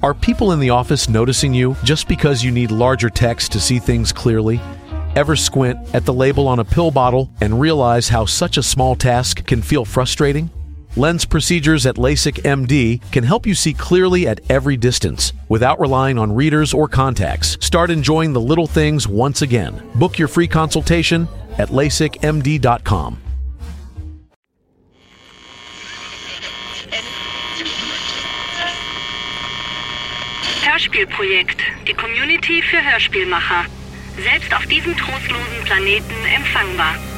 Are people in the office noticing you just because you need larger text to see things clearly? Ever squint at the label on a pill bottle and realize how such a small task can feel frustrating? Lens procedures at LASIK MD can help you see clearly at every distance without relying on readers or contacts. Start enjoying the little things once again. Book your free consultation at LASIKMD.com. Hörspielprojekt, die Community für Hörspielmacher. Selbst auf diesem trostlosen Planeten empfangbar.